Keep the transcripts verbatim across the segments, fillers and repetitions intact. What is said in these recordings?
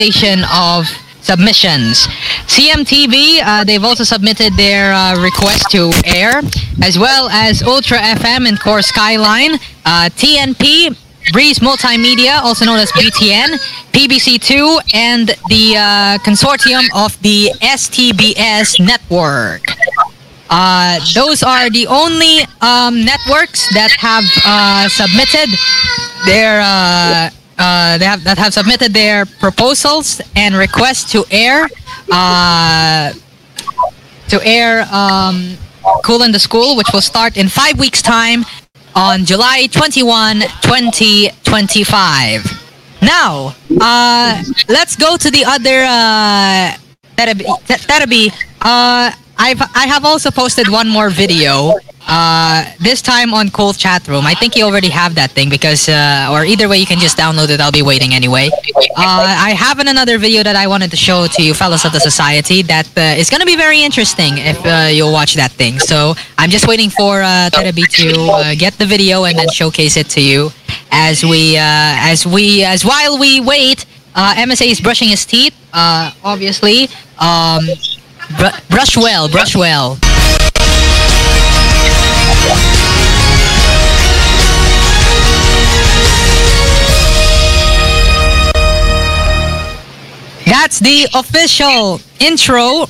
station of submissions. C M T V, uh, they've also submitted their uh, request to air, as well as Ultra F M and Core Skyline, uh, T N P, Breeze Multimedia, also known as B T N, P B C two, and the uh, consortium of the S T B S network. Uh, those are the only um, networks that have uh, submitted their uh, uh, they have that have submitted their proposals and requests to air uh, to air um, Kool in the School, which will start in five weeks' time on July twenty-first, twenty twenty-five. Now, uh, let's go to the other uh, therapy. therapy. Uh, I've I have also posted one more video. Uh, this time on Cool Chat Room. I think you already have that thing because, uh, or either way, you can just download it. I'll be waiting anyway. Uh, I have another video that I wanted to show to you, fellas of the society, that uh, is gonna be very interesting if uh, you'll watch that thing. So I'm just waiting for uh, Terabi to uh, get the video and then showcase it to you as we, uh, as we, as while we wait. Uh, M S A is brushing his teeth. Uh, obviously. Um, Br- brush well, brush well. That's the official intro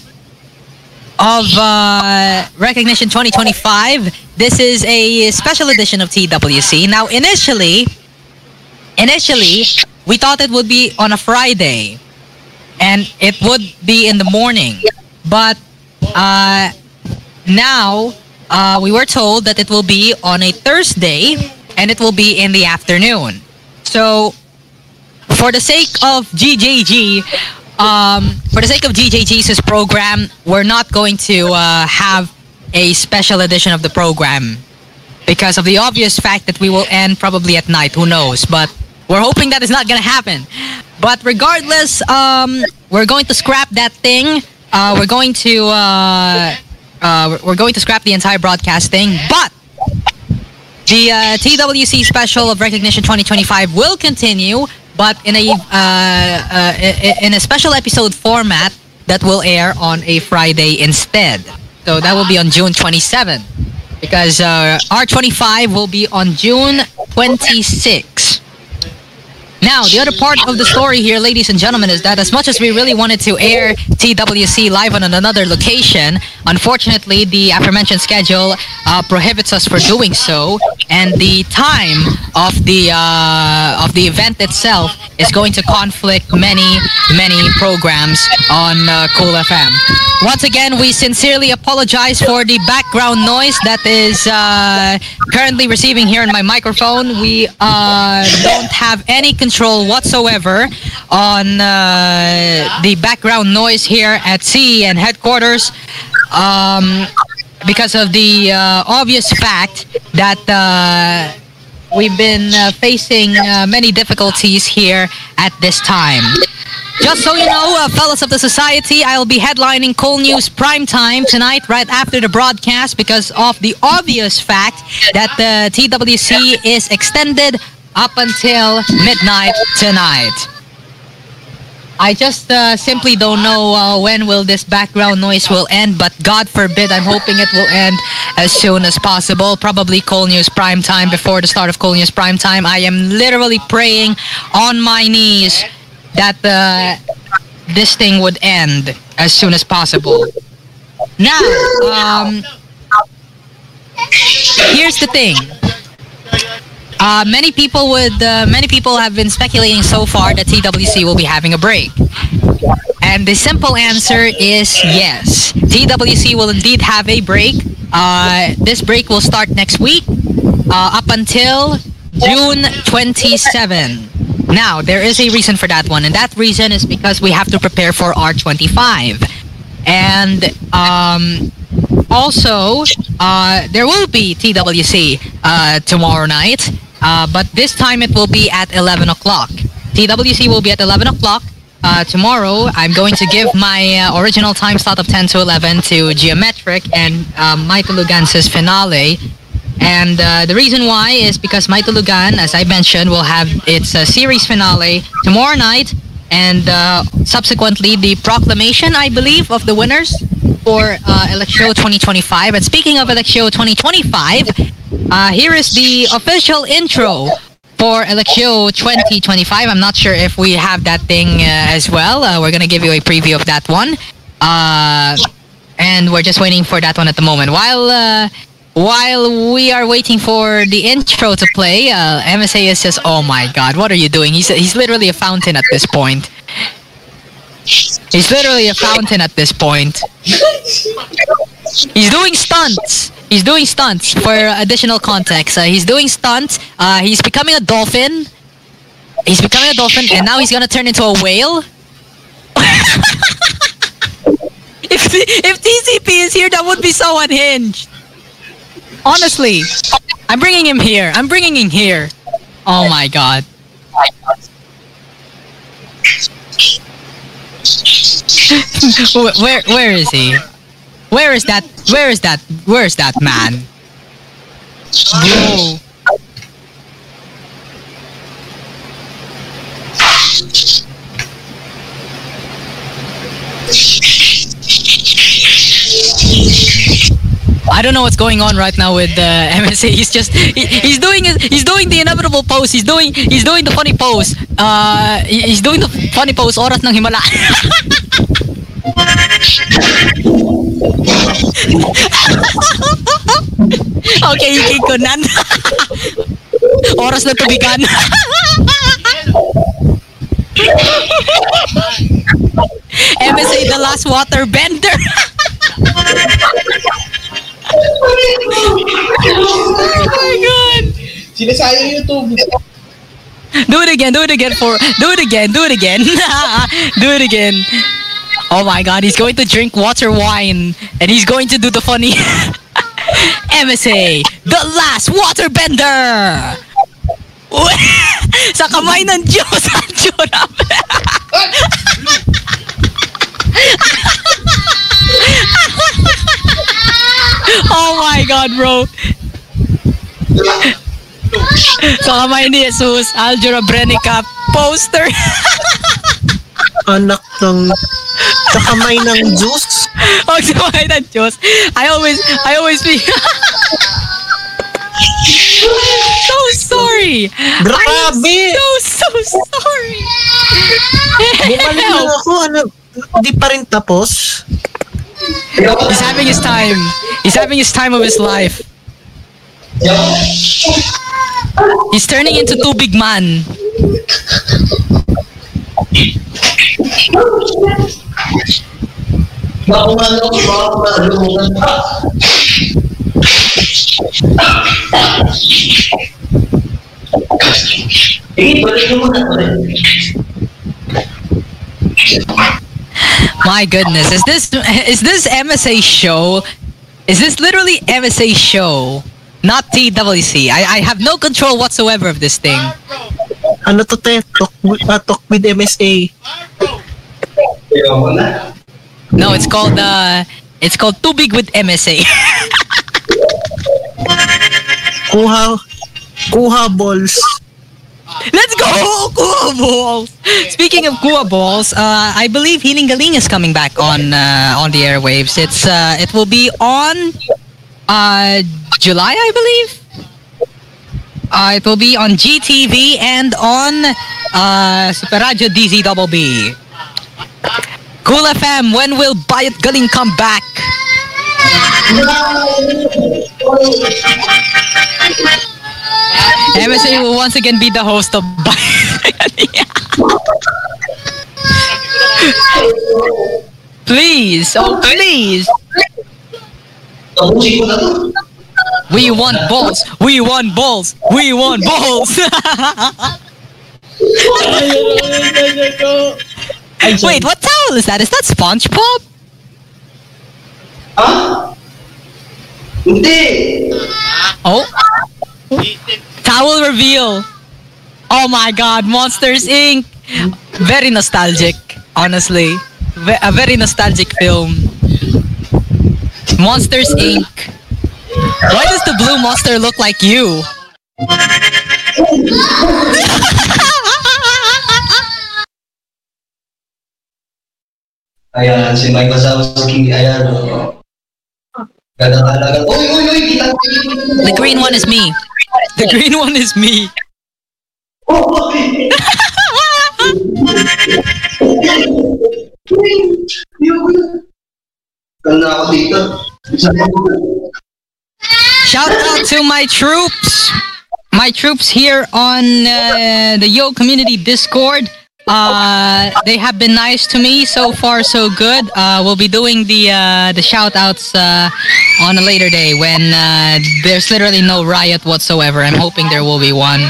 of uh, Recognition twenty twenty-five. This is a special edition of T W C. Now, initially, initially, we thought it would be on a Friday, and it would be in the morning. But uh, now uh, we were told that it will be on a Thursday and it will be in the afternoon. So for the sake of G J G, um, for the sake of G J G's program, we're not going to uh, have a special edition of the program because of the obvious fact that we will end probably at night. Who knows? But we're hoping that is not going to happen. But regardless, um, we're going to scrap that thing. Uh, we're going to uh, uh, we're going to scrap the entire broadcasting, but the uh, T W C special of Recognition twenty twenty-five will continue, but in a uh, uh, in a special episode format that will air on a Friday instead. So that will be on June twenty-seventh, because uh, R twenty-five will be on June twenty-sixth. Now, the other part of the story here, ladies and gentlemen, is that as much as we really wanted to air T W C live on another location, unfortunately, the aforementioned schedule uh, prohibits us from doing so, and the time of the uh, of the event itself is going to conflict many, many programs on uh, Cool F M. Once again, we sincerely apologize for the background noise that is uh, currently receiving here in my microphone. We uh, don't have any control whatsoever on uh, the background noise here at C E N headquarters um, because of the uh, obvious fact that uh, we've been uh, facing uh, many difficulties here at this time. Just so you know, uh, fellas of the society, I'll be headlining Cool News Primetime tonight right after the broadcast because of the obvious fact that the T W C is extended up until midnight tonight. I just uh, simply don't know uh, when will this background noise will end, but God forbid, I'm hoping it will end as soon as possible. Probably Cool News Primetime, before the start of Cool News Primetime. I am literally praying on my knees that uh, this thing would end as soon as possible. Now, um, here's the thing. Uh, many people would, uh, many people have been speculating so far that T W C will be having a break. And the simple answer is yes. T W C will indeed have a break. Uh, this break will start next week uh, up until June twenty-seventh. Now, there is a reason for that one, and that reason is because we have to prepare for R twenty-five. And um, also, uh, there will be T W C uh, tomorrow night, uh, but this time it will be at eleven o'clock. T W C will be at eleven o'clock. Uh, tomorrow, I'm going to give my uh, original time slot of ten to eleven to Geometric and um, Michael Lugan's finale. And uh, the reason why is because Michael Lugan, as I mentioned, will have its uh, series finale tomorrow night and uh, subsequently the proclamation, I believe, of the winners for uh, Electio twenty twenty-five. And speaking of Electio twenty twenty-five, uh, here is the official intro for Electio twenty twenty-five. I'm not sure if we have that thing uh, as well. Uh, we're gonna give you a preview of that one. Uh, and we're just waiting for that one at the moment. While uh, while we are waiting for the intro to play, uh, M S A is just, oh my god, what are you doing? He's he's literally a fountain at this point. He's literally a fountain at this point. He's doing stunts. He's doing stunts for additional context. Uh, he's doing stunts. Uh, he's becoming a dolphin. He's becoming a dolphin, and now he's gonna turn into a whale. if if T C P is here, that would be so unhinged. Honestly, I'm bringing him here. I'm bringing him here. Oh my god. where where is he? Where is that? Where is that? Where is that man? Bro. I don't know what's going on right now with uh, M S A. He's just he, he's doing his, he's doing the inevitable pose. He's doing he's doing the funny pose. Uh, he- he's doing the funny pose. Oras ng himala. Okay, ikig ko nan. Oras na tubigan. M S A, the last water bender. Oh my god. Sinasayang YouTube. Do it again, do it again for do it again, do it again. Do it again. Oh my god, he's going to drink water wine and he's going to do the funny M S A, the last water bender. Sa kamay ng Diyos ang tsunami. Oh my god, bro. Sa kamay ni Jesus, Aljura Brenica poster. Anak ng sa kamay ng juice. Oh, sa kamay ng Diyos. I always, I always be... So sorry. Grabe! So, so sorry. Bumalik lang ako. Ano, di pa rin tapos. He's having his time. He's having his time of his life. He's turning into Too Big Man. My goodness, is this is this M S A show? Is this literally M S A show? Not T W C. I, I have no control whatsoever of this thing. Ano to, te? Talk, with- uh, talk with M S A. No, it's called uh it's called Too Big with M S A. Kuha, kuha balls. Let's go! Kuha Balls! Speaking of Kuha Balls, uh, I believe Healing Galing is coming back on uh, on the airwaves. It's uh, it will be on uh, July, I believe. Uh, it will be on G T V and on uh, Super Radio D Z B B. Cool F M, when will Bayat Galing come back? M S A will once again be the host of Please, oh please. We want balls. We want balls. We want balls. Wait, what towel is that? Is that SpongeBob? Ah? Hindi! Oh. Towel reveal. Oh my god, Monsters Incorporated. Very nostalgic, honestly. Ve- a very nostalgic film. Monsters Incorporated. Why does the blue monster look like you? Ayan, si Mike Wazowski. Ayan, oh. Ganda talaga. Uy, uy, uy! Kita The green one is me. The green one is me. Ganda ako dito. Shout out to my troops. My troops here on uh, the Yo Community Discord. Uh, they have been nice to me so far, so good. Uh, we'll be doing the uh, the shout outs uh, on a later day when uh, there's literally no riot whatsoever. I'm hoping there will be one.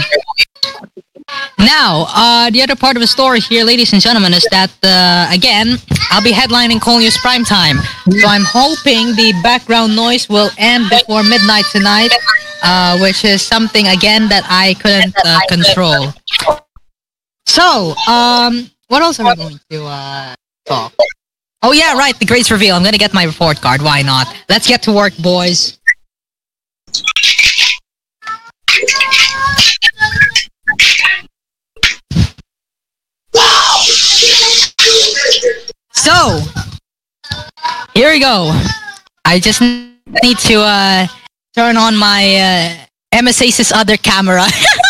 Now, uh, the other part of the story here, ladies and gentlemen, is that, uh, again, I'll be headlining Cole News Primetime. So I'm hoping the background noise will end before midnight tonight, uh, which is something, again, that I couldn't uh, control. So, um, what else are we going to uh, talk? Oh, yeah, right, the grades reveal. I'm going to get my report card. Why not? Let's get to work, boys. So, here we go. I just need to uh, turn on my uh, M S Aces other camera.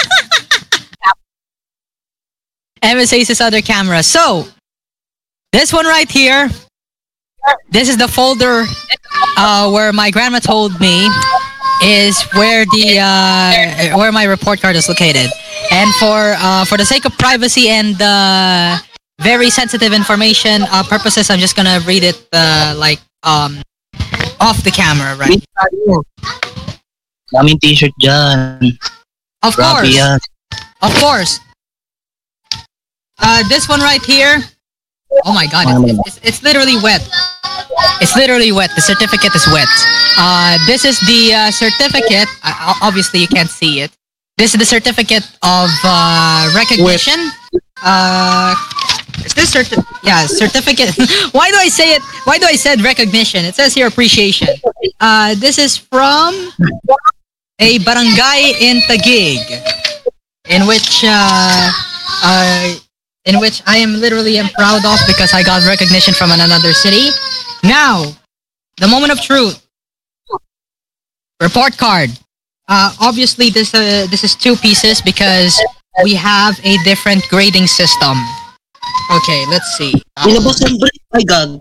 M S Aces other camera. So, this one right here, this is the folder uh, where my grandma told me is where the uh, where my report card is located. And for uh, for the sake of privacy and uh, very sensitive information uh, purposes, I'm just gonna read it uh, like um off the camera, right? Daming t-shirt dyan. Of Grabe course, yan. of course. Uh, this one right here. Oh my God, it's, it's, it's literally wet. It's literally wet. The certificate is wet. Uh, this is the uh, certificate. Uh, obviously, you can't see it. This is the certificate of uh, recognition. Uh, is this certi- yeah, certificate. Why do I say it? Why do I said recognition? It says here appreciation. Uh, this is from a barangay in Taguig, in which uh, uh, in which I am literally am proud of because I got recognition from another city. Now, the moment of truth. Report card. Uh, obviously, this uh, this is two pieces because we have a different grading system. Okay, let's see. Uh, Ilabas ang break, my God.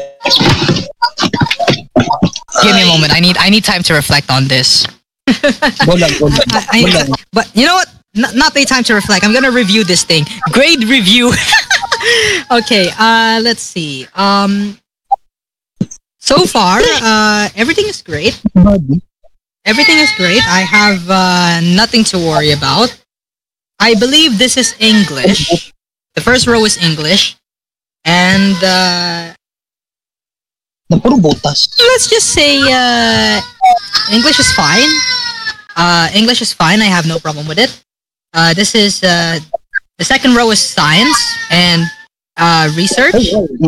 give me a moment. I need I need time to reflect on this. Bolang, bolang. I, I, but you know what? N- not a time to reflect. I'm gonna review this thing. Grade review. Okay. Uh, let's see. Um, so far, uh, everything is great. Everything is great. I have uh, nothing to worry about. I believe this is English. The first row is English. And uh, Na puro butas. let's just say uh, English is fine. Uh, English is fine. I have no problem with it. Uh, this is uh, the second row is science and uh, research.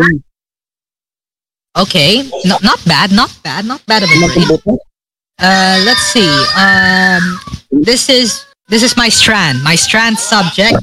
Okay, no, not bad, not bad, not bad of a grade. Uh, let's see. Um, this is this is my strand, my strand subject.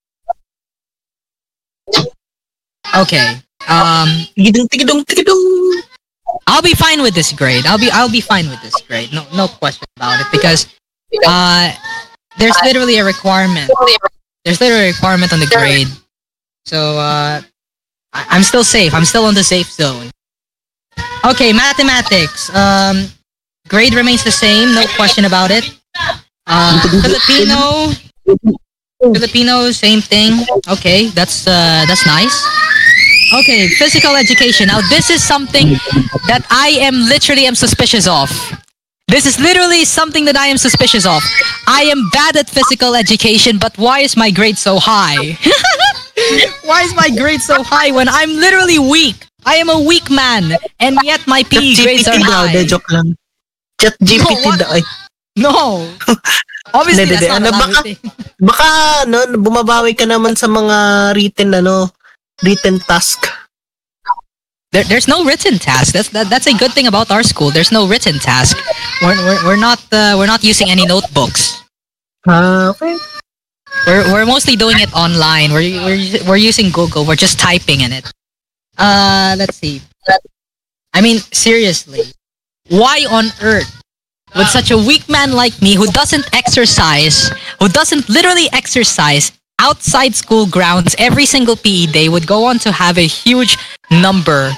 Okay. Um, Tigidong, tigidong, tigidong. I'll be fine with this grade. I'll be I'll be fine with this grade. No no question about it because uh, there's literally a requirement. There's literally a requirement on the grade. So uh, I- I'm still safe. I'm still on the safe zone. Okay, mathematics. Um, grade remains the same. No question about it. Uh, Filipino. Filipino, same thing. Okay, that's uh, that's nice. Okay, physical education. Now this is something that I am literally am suspicious of. This is literally something that I am suspicious of. I am bad at physical education, but why is my grade so high? Why is my grade so high when I'm literally weak? I am a weak man, and yet my P E grades are Chat G P T daw, de, high. joke lang. Chat G P T No, what? daw. Ay, No. Obviously, Hindi, that's hindi. not Ano, a baka- language thing. baka, no, bumabawi ka naman sa mga written, ano, written task. There, there's no written task. That's that, that's a good thing about our school. There's no written task. We're we're, we're not uh, we're not using any notebooks. Ah, okay. We're we're mostly doing it online. We're we're we're using Google. We're just typing in it. Uh, let's see. I mean, seriously, why on earth would such a weak man like me, who doesn't exercise, who doesn't literally exercise outside school grounds every single P E day, would go on to have a huge number,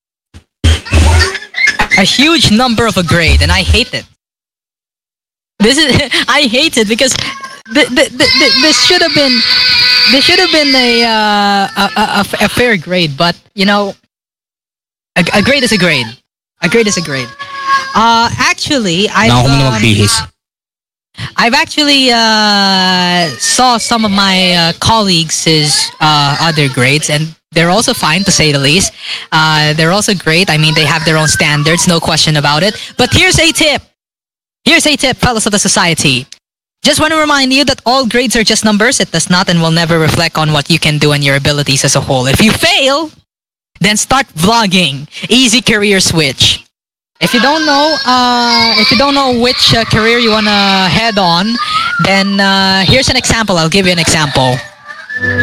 a huge number of a grade, and I hate it. This is I hate it because th- th- th- th- this should have been this should have been a, uh, a, a a fair grade, but you know, a, a grade is a grade. A grade is a grade. Uh, actually, I've Na ako muna um, magbihis. I've actually uh, saw some of my uh, colleagues' uh, other grades, and they're also fine, to say the least. Uh, they're also great. I mean, they have their own standards, no question about it. But here's a tip. Here's a tip, fellas of the society. Just want to remind you that all grades are just numbers. It does not and will never reflect on what you can do and your abilities as a whole. If you fail, then start vlogging. Easy career switch. If you don't know, uh, if you don't know which uh, career you wanna head on, then uh, here's an example. I'll give you an example.